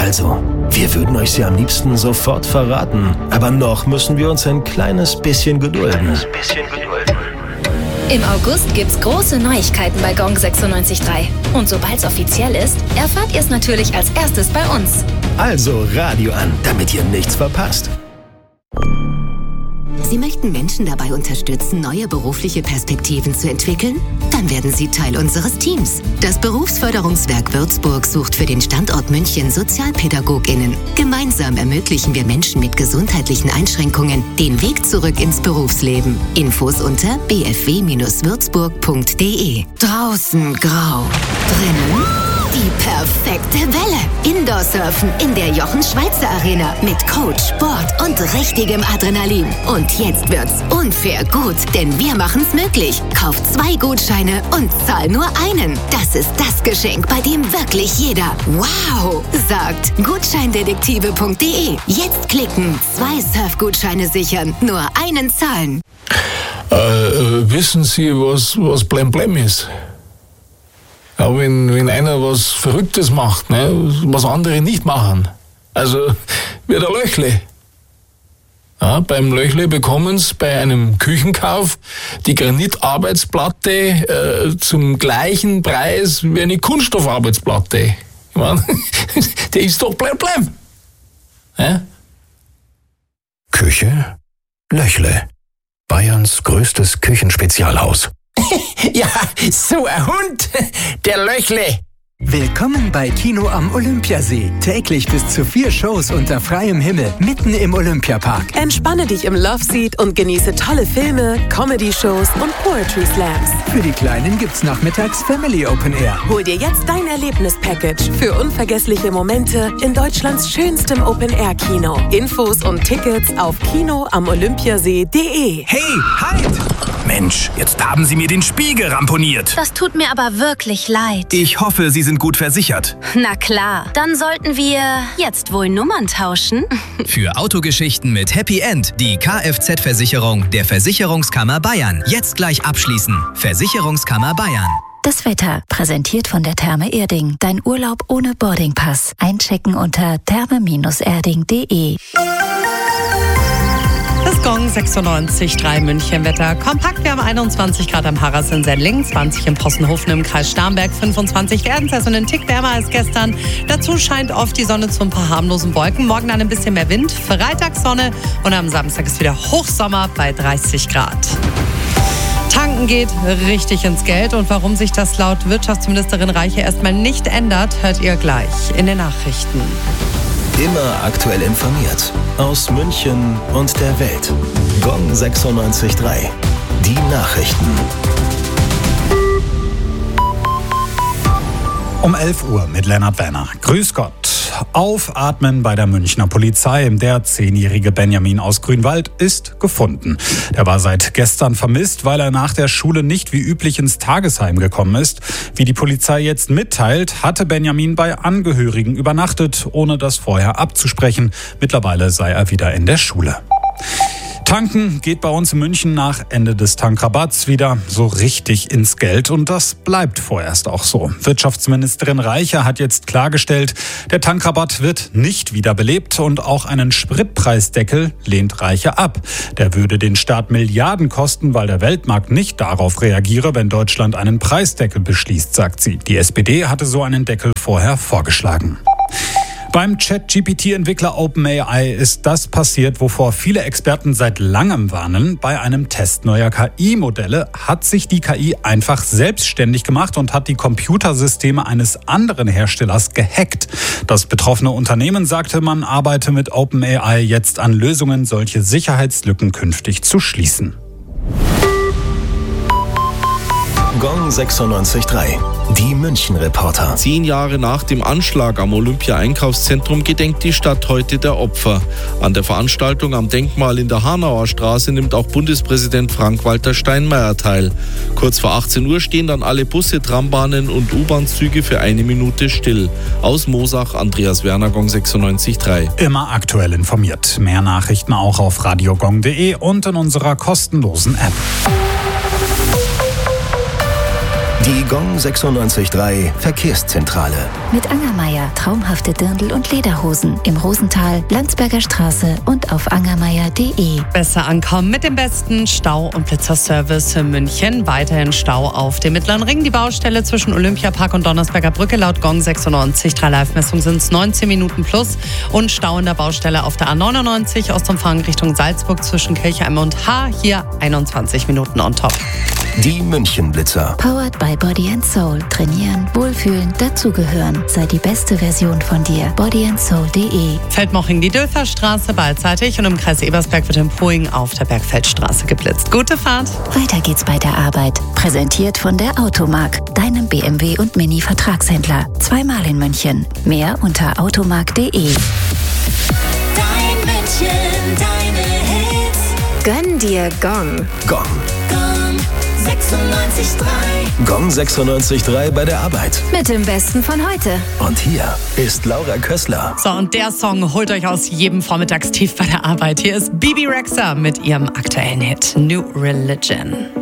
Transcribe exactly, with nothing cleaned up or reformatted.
Also, wir würden euch sie am liebsten sofort verraten, aber noch müssen wir uns ein kleines bisschen gedulden. Im August gibt's große Neuigkeiten bei Gong sechsundneunzig Komma drei. Und sobald's offiziell ist, erfahrt ihr es natürlich als erstes bei uns. Also Radio an, damit ihr nichts verpasst. Sie möchten Menschen dabei unterstützen, neue berufliche Perspektiven zu entwickeln? Dann werden Sie Teil unseres Teams. Das Berufsförderungswerk Würzburg sucht für den Standort München SozialpädagogInnen. Gemeinsam ermöglichen wir Menschen mit gesundheitlichen Einschränkungen den Weg zurück ins Berufsleben. Infos unter b f w Bindestrich würzburg punkt d e. Draußen grau, drinnen die perfekte Welle. Indoor-Surfen in der Jochen-Schweizer-Arena mit Coach, Sport und richtigem Adrenalin. Und jetzt wird's unfair gut, denn wir machen's möglich. Kauft zwei Gutscheine und zahl nur einen. Das ist das Geschenk, bei dem wirklich jeder wow sagt. Gutscheindetektive punkt d e. Jetzt klicken, zwei Surfgutscheine sichern, nur einen zahlen. Äh, äh, wissen Sie, was, was Blem Blem ist? Ja, wenn, wenn einer was Verrücktes macht, ne, was andere nicht machen. Also, wie der Löchle. Ja, beim Löchle bekommen Sie bei einem Küchenkauf die Granitarbeitsplatte äh, zum gleichen Preis wie eine Kunststoffarbeitsplatte. Ich meine, der ist doch Blem Blem. Ja? Küche Löchle. Bayerns größtes Küchenspezialhaus. Ja, so ein Hund, der Löchle. Willkommen bei Kino am Olympiasee. Täglich bis zu vier Shows unter freiem Himmel, mitten im Olympiapark. Entspanne dich im Loveseat und genieße tolle Filme, Comedy-Shows und Poetry Slams. Für die Kleinen gibt's nachmittags Family Open Air. Hol dir jetzt dein Erlebnis-Package für unvergessliche Momente in Deutschlands schönstem Open-Air-Kino. Infos und Tickets auf kino am olympiasee punkt d e. Hey, halt! Mensch, jetzt haben Sie mir den Spiegel ramponiert. Das tut mir aber wirklich leid. Ich hoffe, Sie sind gut versichert. Na klar, dann sollten wir jetzt wohl Nummern tauschen. Für Autogeschichten mit Happy End die Kfz-Versicherung der Versicherungskammer Bayern. Jetzt gleich abschließen. Versicherungskammer Bayern. Das Wetter, präsentiert von der Therme Erding. Dein Urlaub ohne Boardingpass. Einchecken unter therme Bindestrich erding punkt d e. Das Gong sechsundneunzig Komma drei München-Wetter. Kompakt, wir haben einundzwanzig Grad am Harras in Sendling, zwanzig in Possenhofen im Kreis Starnberg, fünfundzwanzig werden es also einen Tick wärmer als gestern. Dazu scheint oft die Sonne zu ein paar harmlosen Wolken. Morgen dann ein bisschen mehr Wind, Freitag Sonne und am Samstag ist wieder Hochsommer bei dreißig Grad. Tanken geht richtig ins Geld und warum sich das laut Wirtschaftsministerin Reiche erstmal nicht ändert, hört ihr gleich in den Nachrichten. Immer aktuell informiert. Aus München und der Welt. Gong sechsundneunzig Komma drei. Die Nachrichten. Um elf Uhr mit Lennart Werner. Grüß Gott. Aufatmen bei der Münchner Polizei. Der zehnjährige Benjamin aus Grünwald ist gefunden. Der war seit gestern vermisst, weil er nach der Schule nicht wie üblich ins Tagesheim gekommen ist. Wie die Polizei jetzt mitteilt, hatte Benjamin bei Angehörigen übernachtet, ohne das vorher abzusprechen. Mittlerweile sei er wieder in der Schule. Tanken geht bei uns in München nach Ende des Tankrabatts wieder so richtig ins Geld und das bleibt vorerst auch so. Wirtschaftsministerin Reiche hat jetzt klargestellt, der Tankrabatt wird nicht wiederbelebt und auch einen Spritpreisdeckel lehnt Reiche ab. Der würde den Staat Milliarden kosten, weil der Weltmarkt nicht darauf reagiere, wenn Deutschland einen Preisdeckel beschließt, sagt sie. Die S P D hatte so einen Deckel vorher vorgeschlagen. Beim Chat-G P T-Entwickler OpenAI ist das passiert, wovor viele Experten seit langem warnen. Bei einem Test neuer K I-Modelle hat sich die K I einfach selbstständig gemacht und hat die Computersysteme eines anderen Herstellers gehackt. Das betroffene Unternehmen sagte, man arbeite mit OpenAI jetzt an Lösungen, solche Sicherheitslücken künftig zu schließen. Gong sechsundneunzig Komma drei. Die München-Reporter. Zehn Jahre nach dem Anschlag am Olympia-Einkaufszentrum gedenkt die Stadt heute der Opfer. An der Veranstaltung am Denkmal in der Hanauer Straße nimmt auch Bundespräsident Frank-Walter Steinmeier teil. Kurz vor achtzehn Uhr stehen dann alle Busse, Trambahnen und U-Bahn-Züge für eine Minute still. Aus Moosach, Andreas Werner, Gong sechsundneunzig Komma drei. Immer aktuell informiert. Mehr Nachrichten auch auf radiogong punkt de und in unserer kostenlosen App. Die Gong sechsundneunzig Komma drei Verkehrszentrale. Mit Angermeier traumhafte Dirndl und Lederhosen im Rosental, Landsberger Straße und auf angermeier punkt de. Besser ankommen mit dem besten Stau- und Blitzerservice in München. Weiterhin Stau auf dem Mittleren Ring. Die Baustelle zwischen Olympiapark und Donnersberger Brücke. Laut Gong sechsundneunzig Komma drei Live-Messung sind es neunzehn Minuten plus. Und Stau in der Baustelle auf der A neunundneunzig Ostumfahrung Richtung Salzburg zwischen Kirchheim und Haar. Hier einundzwanzig Minuten on top. Die München-Blitzer. Powered by Body and Soul. Trainieren, wohlfühlen, dazugehören. Sei die beste Version von dir. body and soul punkt de. Feldmoching die Dülferstraße beidseitig und im Kreis Ebersberg wird in Poing auf der Bergfeldstraße geblitzt. Gute Fahrt. Weiter geht's bei der Arbeit. Präsentiert von der Automark, deinem B M W und Mini-Vertragshändler. Zweimal in München. Mehr unter automark punkt de. Dein München, deine Hits. Gönn dir Gong. Gong. Gong sechsundneunzig Komma drei. Gong sechsundneunzig Komma drei bei der Arbeit. Mit dem Besten von heute. Und hier ist Laura Kössler. So, und der Song holt euch aus jedem Vormittagstief bei der Arbeit. Hier ist Bibi Rexha mit ihrem aktuellen Hit New Religion.